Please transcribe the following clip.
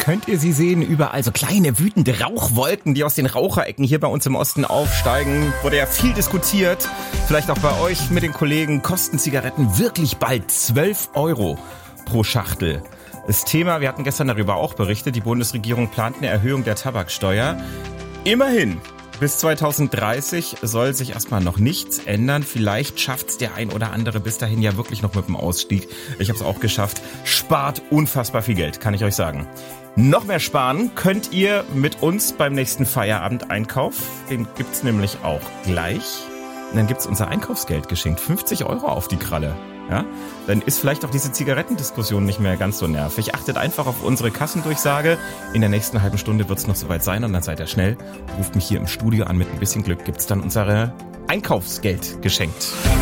könnt ihr sie sehen. Überall so kleine, wütende Rauchwolken, die aus den Raucherecken hier bei uns im Osten aufsteigen. Wurde ja viel diskutiert. Vielleicht auch bei euch mit den Kollegen. Kosten Zigaretten wirklich bald 12 € pro Schachtel. Das Thema, wir hatten gestern darüber auch berichtet, die Bundesregierung plant eine Erhöhung der Tabaksteuer. Immerhin. Bis 2030 soll sich erstmal noch nichts ändern. Vielleicht schafft's der ein oder andere bis dahin ja wirklich noch mit dem Ausstieg. Ich habe es auch geschafft. Spart unfassbar viel Geld, kann ich euch sagen. Noch mehr sparen könnt ihr mit uns beim nächsten Feierabend-Einkauf. Den gibt's nämlich auch gleich. Und dann gibt's unser Einkaufsgeld geschenkt. 50 € auf die Kralle. Ja, dann ist vielleicht auch diese Zigarettendiskussion nicht mehr ganz so nervig. Achtet einfach auf unsere Kassendurchsage. In der nächsten halben Stunde wird es noch soweit sein und dann seid ihr schnell. Ruft mich hier im Studio an, mit ein bisschen Glück gibt's dann unser Einkaufsgeld geschenkt.